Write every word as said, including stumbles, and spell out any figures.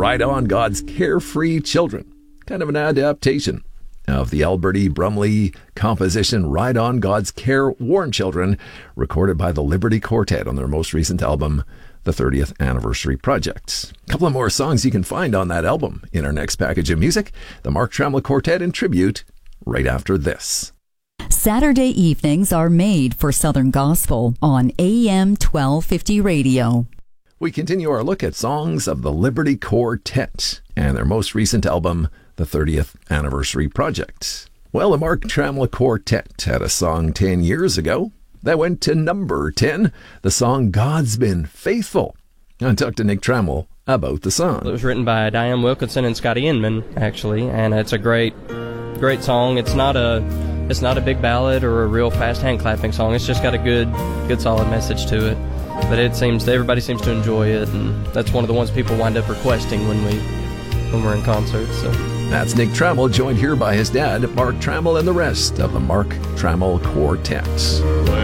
Ride On, God's Carefree Children. Kind of an adaptation of the Alberti Brumley composition Ride On, God's Careworn Children, recorded by the Liberty Quartet on their most recent album, the thirtieth Anniversary Project. A couple of more songs you can find on that album in our next package of music. The Mark Trammell Quartet in tribute right after this. Saturday evenings are made for Southern Gospel on A M twelve fifty radio. We continue our look at songs of the Liberty Quartet and their most recent album, the thirtieth Anniversary Project. Well, the Mark Trammell Quartet had a song ten years ago that went to number ten, the song God's Been Faithful. I talked to Nick Trammell about the song. It was written by Diane Wilkinson and Scotty Inman, actually, and it's a great, great song. It's not a, it's not a big ballad or a real fast hand clapping song. It's just got a good, good solid message to it. But it seems everybody seems to enjoy it, and that's one of the ones people wind up requesting when we, when we're in concert. So that's Nick Trammell, joined here by his dad, Mark Trammell, and the rest of the Mark Trammell Quartet.